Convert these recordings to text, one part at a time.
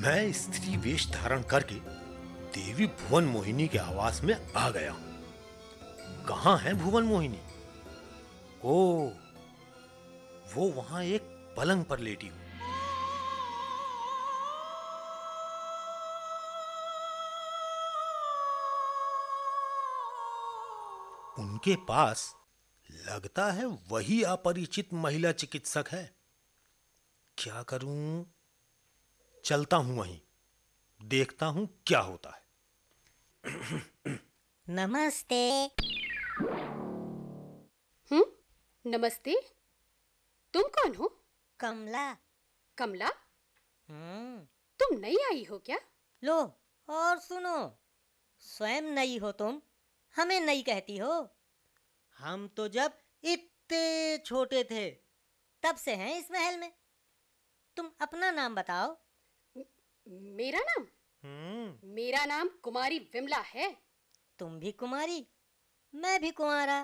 मैं स्त्री वेश धारण करके देवी भुवन मोहिनी के आवास में आ गया हूं। कहां है भुवन मोहिनी? ओ, वो वहां एक पलंग पर लेटी हुई। उनके पास लगता है वही अपरिचित महिला चिकित्सक है। क्या करूं? चलता हूं वहीं, देखता हूं क्या होता है। नमस्ते। नमस्ते। तुम कौन हो? कमला। कमला? हम्म। तुम नई आई हो क्या? लो, और सुनो, स्वयं नई हो तुम, हमें नई कहती हो? हम तो जब इतने छोटे थे तब से हैं इस महल में। तुम अपना नाम बताओ। मेरा नाम? मेरा नाम कुमारी विमला है। तुम भी कुमारी, मैं भी कुंवारा।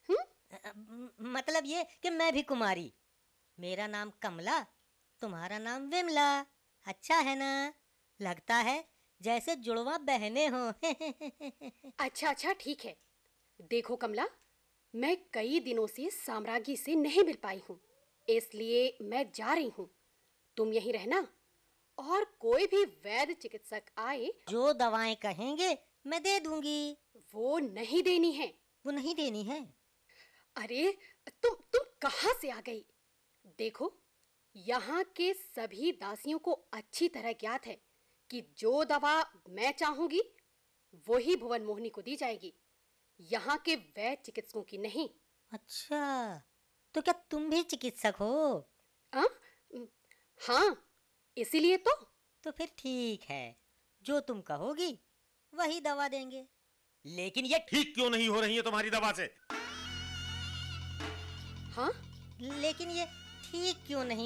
मतलब ये कि मैं भी कुमारी। मेरा नाम कमला, तुम्हारा नाम विमला। अच्छा है ना? लगता है जैसे जुड़वा बहने हो। अच्छा, ठीक है। देखो कमला, मैं कई दिनों से साम्राज्ञी से नहीं मिल पाई हूँ, इसलिए मैं जा रही हूँ। तुम यहीं रहना, और कोई भी वैद्य चिकित्सक आए, जो दवाएं कहेंगे मैं दे दूंगी। वो नहीं देनी है। वो नहीं देनी है? अरे, तुम कहाँ से आ गई? देखो, यहाँ के सभी दासियों को अच्छी तरह ज्ञात है कि जो दवा मैं चाहूंगी वही भुवन मोहिनी को दी जाएगी, यहाँ के वैद्य चिकित्सकों की नहीं। अच्छा, तो क्या तुम भी चिकित्सक हो? आ? हाँ, इसीलिए तो फिर ठीक है, जो तुम कहोगी वही दवा देंगे। लेकिन ये ठीक क्यों नहीं हो रही है तुम्हारी दवा से? हाँ? लेकिन ये ठीक क्यों नहीं